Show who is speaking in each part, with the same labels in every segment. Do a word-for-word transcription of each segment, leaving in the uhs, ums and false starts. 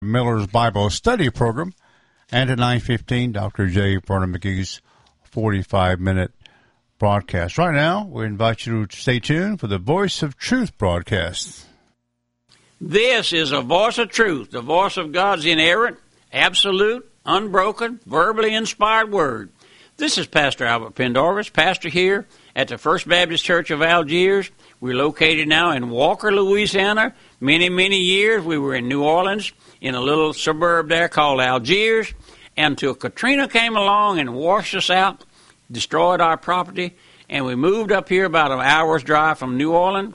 Speaker 1: Miller's Bible Study Program, and at nine fifteen, Doctor J. Vernon McGee's forty-five minute broadcast. Right now, we invite you to stay tuned for the Voice of Truth broadcast.
Speaker 2: This is a voice of truth, the voice of God's inerrant, absolute, unbroken, verbally inspired word. This is Pastor Albert Pendarvis, pastor here at the First Baptist Church of Algiers. We're located now in Walker, Louisiana. Many, many years we were in New Orleans, in a little suburb there called Algiers, until Katrina came along and washed us out, destroyed our property, and we moved up here about an hour's drive from New Orleans.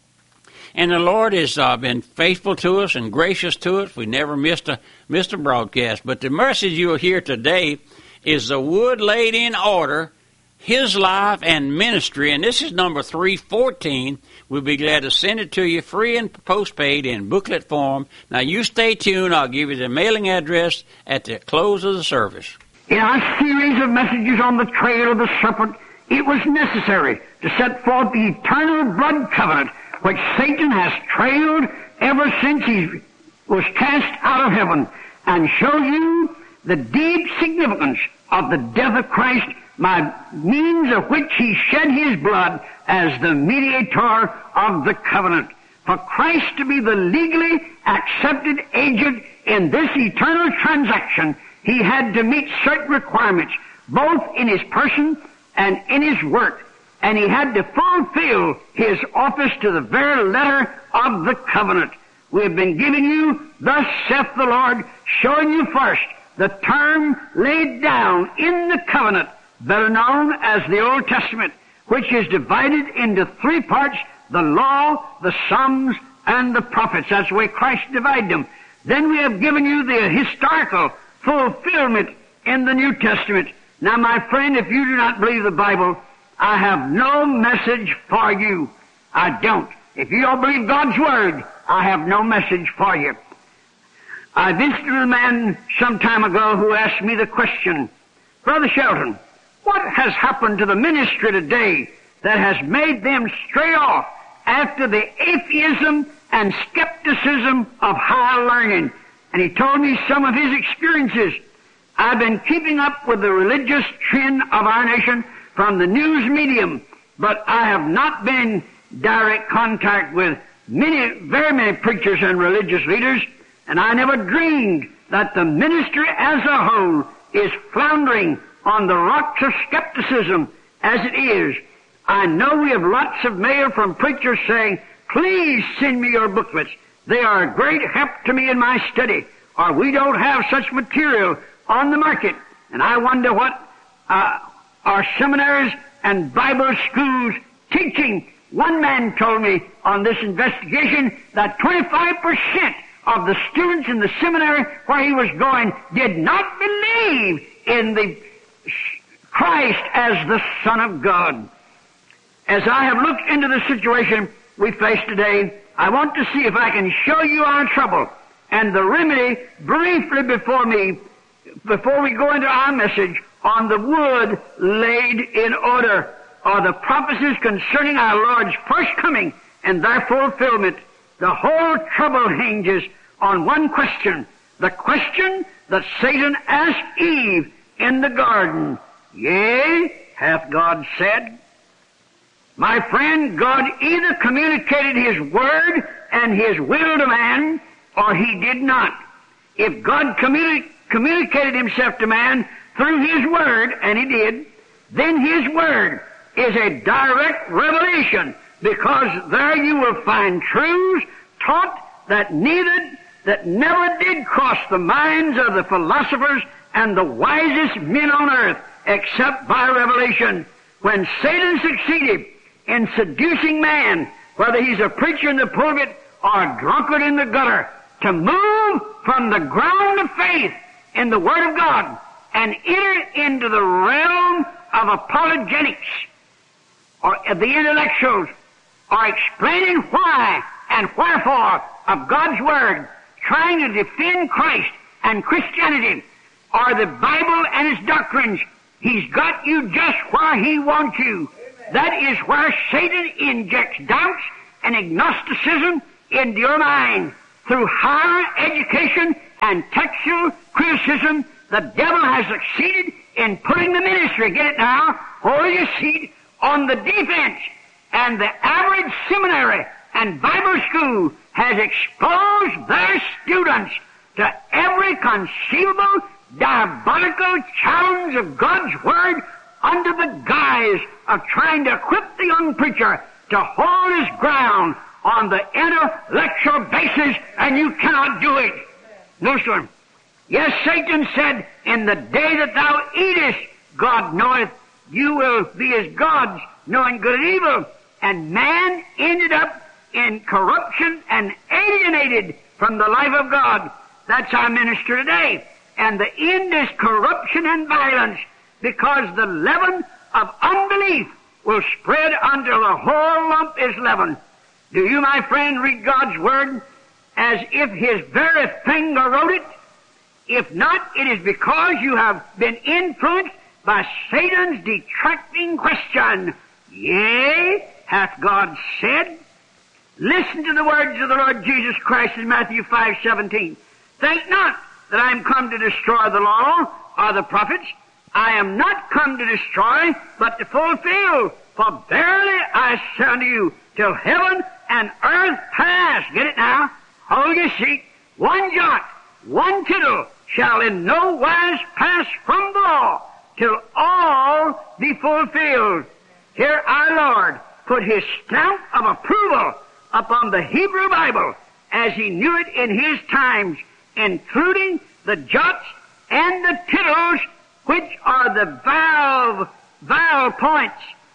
Speaker 2: And the Lord has uh, been faithful to us and gracious to us. We never missed a missed a broadcast. But the message you'll hear today is the wood laid in order, His life and ministry, and this is number three fourteen. We'll be glad to send it to you free and postpaid in booklet form. Now, you stay tuned. I'll give you the mailing address at the close of the service.
Speaker 3: In our series of messages on the trail of the serpent, it was necessary to set forth the eternal blood covenant which Satan has trailed ever since he was cast out of heaven, and show you the deep significance of the death of Christ, by means of which He shed His blood as the mediator of the covenant. For Christ to be the legally accepted agent in this eternal transaction, He had to meet certain requirements, both in His person and in His work. And He had to fulfill His office to the very letter of the covenant. We have been giving you, thus saith the Lord, showing you first the term laid down in the covenant, better known as the Old Testament, which is divided into three parts: the law, the Psalms, and the prophets. That's the way Christ divided them. Then we have given you the historical fulfillment in the New Testament. Now, my friend, if you do not believe the Bible, I have no message for you. I don't. If you don't believe God's Word, I have no message for you. I visited a man some time ago who asked me the question, Brother Shelton, what has happened to the ministry today that has made them stray off after the atheism and skepticism of high learning? And he told me some of his experiences. I've been keeping up with the religious trend of our nation from the news medium, but I have not been in direct contact with many, very many preachers and religious leaders, and I never dreamed that the ministry as a whole is floundering on the rocks of skepticism as it is. I know we have lots of mail from preachers saying, please send me your booklets. They are a great help to me in my study, or we don't have such material on the market. And I wonder what uh, our seminaries and Bible schools teaching. One man told me on this investigation that twenty-five percent of the students in the seminary where he was going did not believe in the Christ as the Son of God. As I have looked into the situation we face today, I want to see if I can show you our trouble and the remedy briefly before me, before we go into our message on the wood laid in order, or the prophecies concerning our Lord's first coming and their fulfillment. The whole trouble hinges on one question, the question that Satan asked Eve in the garden. Yea, hath God said? My friend, God either communicated His Word and His will to man, or He did not. If God communi- communicated Himself to man through His Word, and He did, then His Word is a direct revelation, because there you will find truths taught that neither, that never did cross the minds of the philosophers and the wisest men on earth, except by revelation. When Satan succeeded in seducing man, whether he's a preacher in the pulpit or a drunkard in the gutter, to move from the ground of faith in the Word of God and enter into the realm of apologetics, or the intellectuals, or explaining why and wherefore of God's Word, trying to defend Christ and Christianity, or the Bible and its doctrines, he's got you just where he wants you. That is where Satan injects doubts and agnosticism into your mind through higher education and textual criticism, the devil has succeeded in putting the ministry, get it now, Holy Seed, on the defense. And the average seminary and Bible school has exposed their students to every conceivable diabolical challenge of God's Word under the guise of trying to equip the young preacher to hold his ground on the intellectual basis, and you cannot do it. No, sir. Yes, Satan said, in the day that thou eatest, God knoweth, you will be as gods, knowing good and evil. And man ended up in corruption and alienated from the life of God. That's our minister today. And the end is corruption and violence, because the leaven of unbelief will spread until the whole lump is leavened. Do you, my friend, read God's Word as if His very finger wrote it? If not, it is because you have been influenced by Satan's detracting question. Yea, hath God said? Listen to the words of the Lord Jesus Christ in Matthew five seventeen. Think not that I am come to destroy the law or the prophets. I am not come to destroy, but to fulfill. For verily I say unto you, till heaven and earth pass. Get it now? Hold your seat. One jot, one tittle shall in no wise pass from the law, till all be fulfilled. Here our Lord put His stamp of approval upon the Hebrew Bible as He knew it in His times, including the jots and the tittles, which are the vowel, vowel points.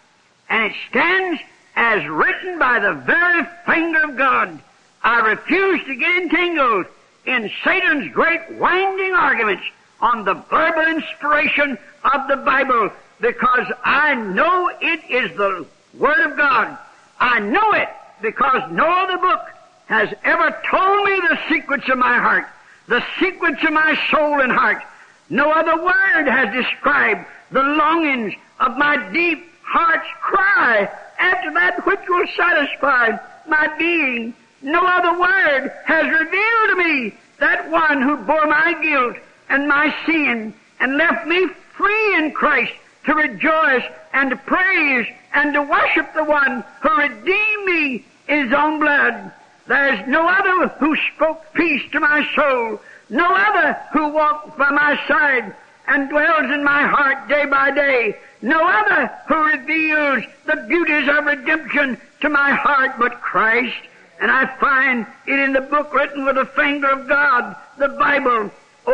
Speaker 3: And it stands as written by the very finger of God. I refuse to get entangled in Satan's great winding arguments on the verbal inspiration of the Bible, because I know it is the Word of God. I know it because no other book has ever told me the secrets of my heart, the secrets of my soul and heart. No other word has described the longings of my deep heart's cry after that which will satisfy my being. No other word has revealed to me that one who bore my guilt and my sin and left me free in Christ to rejoice and to praise and to worship the one who redeemed me in His own blood. There is no other who spoke peace to my soul, no other who walked by my side and dwells in my heart day by day, no other who reveals the beauties of redemption to my heart but Christ. And I find it in the book written with the finger of God, the Bible.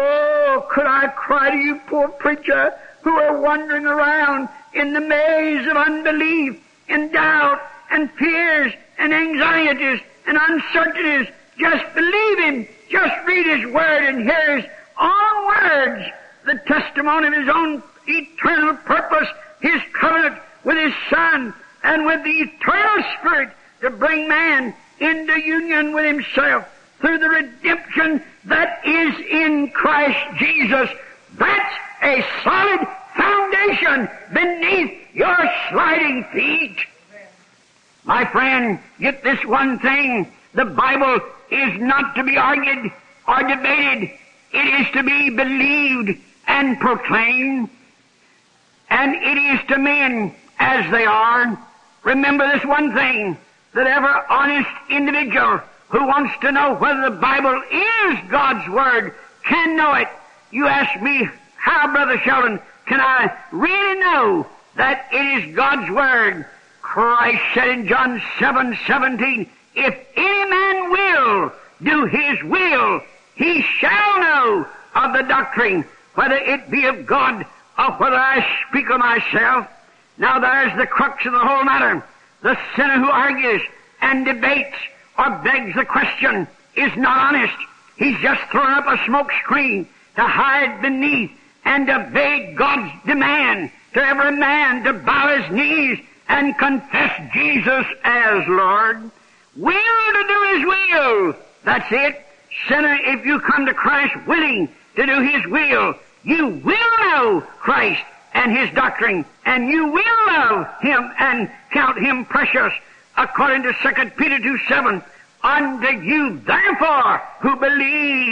Speaker 3: Oh, could I cry to you, poor preacher, who are wandering around in the maze of unbelief and doubt and fears and anxieties and uncertainties. Just believe Him. Just read His Word and hear His own words, the testimony of His own eternal purpose, His covenant with His Son and with the eternal Spirit to bring man into union with Himself through the redemption that is in Christ Jesus. That's a solid foundation beneath your sliding feet. My friend, get this one thing. The Bible is not to be argued or debated. It is to be believed and proclaimed. And it is to men as they are. Remember this one thing, that every honest individual who wants to know whether the Bible is God's Word can know it. You ask me, how, Brother Sheldon, can I really know that it is God's Word? Christ said in John seven seventeen, if any man will do His will, he shall know of the doctrine, whether it be of God or whether I speak of myself. Now there's the crux of the whole matter. The sinner who argues and debates or begs the question is not honest. He's just thrown up a smoke screen to hide beneath and to evade God's demand to every man to bow his knees and confess Jesus as Lord. Will to do His will. That's it. Sinner, if you come to Christ willing to do His will, you will know Christ and His doctrine, and you will love Him and count Him precious, according to Second Peter two seven. Unto you, therefore, who believe,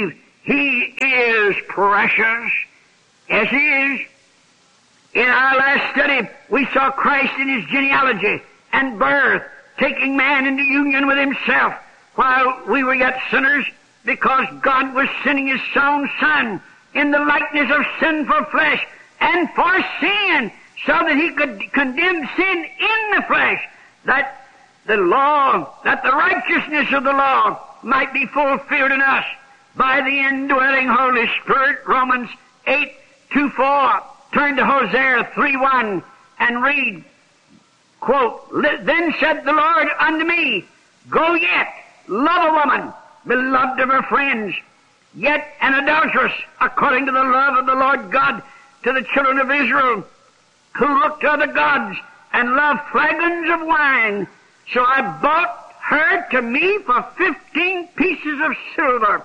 Speaker 3: He is precious. Yes, He is. In our last study, we saw Christ in His genealogy and birth, taking man into union with Himself while we were yet sinners, because God was sending His own Son in the likeness of sinful flesh and for sin, so that He could condemn sin in the flesh, that the law, that the righteousness of the law might be fulfilled in us by the indwelling Holy Spirit. Romans eight two four. Turn to Hosea three one and read, quote, "Then said the Lord unto me, Go yet, love a woman, beloved of her friends, yet an adulteress, according to the love of the Lord God to the children of Israel, who looked to other gods and loved flagons of wine. So I bought her to me for fifteen pieces of silver."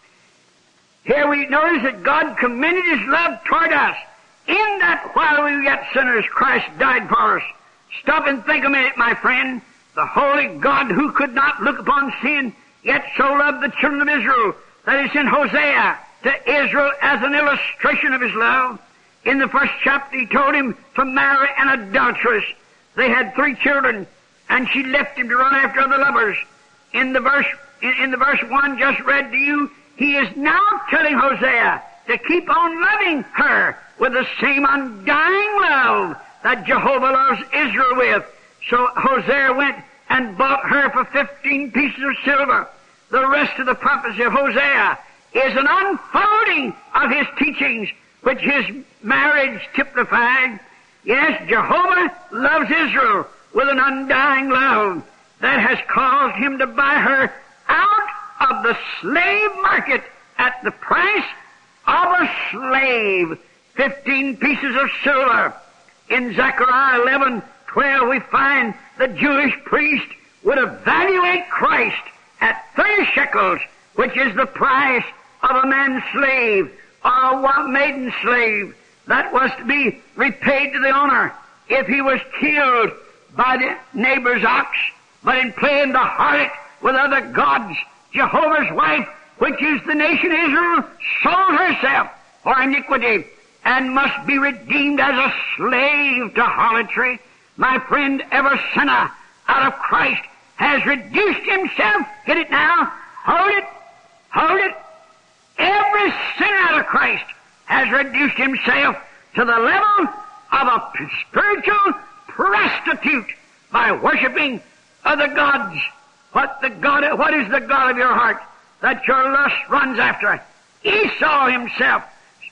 Speaker 3: Here we notice that God commended His love toward us, in that while we were yet sinners, Christ died for us. Stop and think a minute, my friend. The holy God, who could not look upon sin, yet so loved the children of Israel, that is in Hosea to Israel as an illustration of His love. In the first chapter, He told him to marry an adulteress. They had three children, and she left him to run after other lovers. In the verse, in, in the verse one just read to you, He is now telling Hosea to keep on loving her with the same undying love that Jehovah loves Israel with. So Hosea went and bought her for fifteen pieces of silver. The rest of the prophecy of Hosea is an unfolding of his teachings, which his marriage typified. Yes, Jehovah loves Israel with an undying love that has caused Him to buy her out of the slave market at the price of a slave, fifteen pieces of silver. In Zechariah eleven twelve, we find the Jewish priest would evaluate Christ at thirty shekels, which is the price of a man's slave or a maiden slave that was to be repaid to the owner if he was killed by the neighbor's ox. But in playing the harlot with other gods, Jehovah's wife, which is the nation Israel, sold herself for iniquity and must be redeemed as a slave to harlotry. My friend, every sinner out of Christ has reduced himself. Get it now? Hold it. Hold it. Every sinner out of Christ has reduced himself to the level of a spiritual prostitute by worshiping other gods. What the God, what is the God of your heart that your lust runs after? Esau himself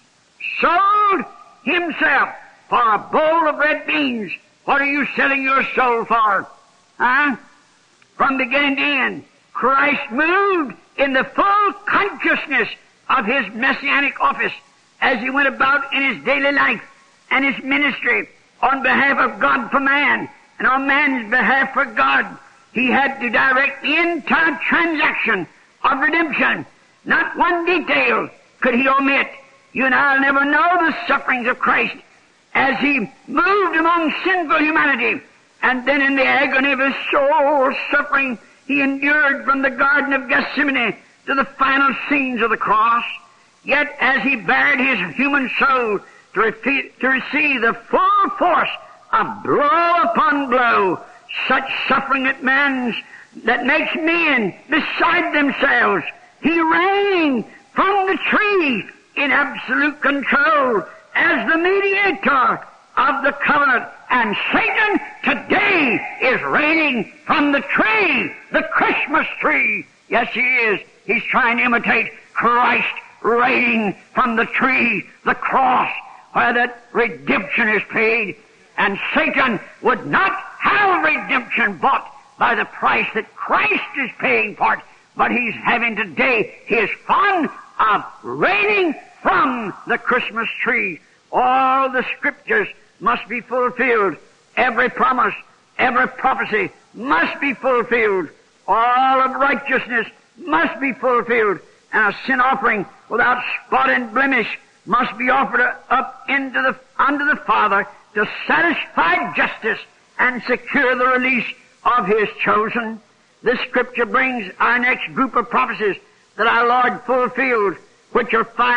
Speaker 3: sold himself for a bowl of red beans. What are you selling your soul for? Huh? From beginning to end, Christ moved in the full consciousness of His messianic office as He went about in His daily life and His ministry on behalf of God for man and on man's behalf for God. He had to direct the entire transaction of redemption. Not one detail could He omit. You and I will never know the sufferings of Christ as He moved among sinful humanity, and then in the agony of His soul suffering, He endured from the Garden of Gethsemane to the final scenes of the cross. Yet as He bared His human soul to, refe- to receive the full force of blow upon blow, such suffering that man's, that makes men beside themselves, He reigned from the tree in absolute control as the mediator of the covenant. And Satan today is reigning from the tree, the Christmas tree. Yes, he is. He's trying to imitate Christ reigning from the tree, the cross, where that redemption is paid. And Satan would not have redemption bought by the price that Christ is paying for it, but he's having today, he is fond of reigning from the Christmas tree. All the scriptures must be fulfilled. Every promise, every prophecy must be fulfilled. All of righteousness must be fulfilled. And a sin offering without spot and blemish must be offered up into the, unto the Father to satisfy justice and secure the release of His chosen. This scripture brings our next group of prophecies that our Lord fulfilled which are fire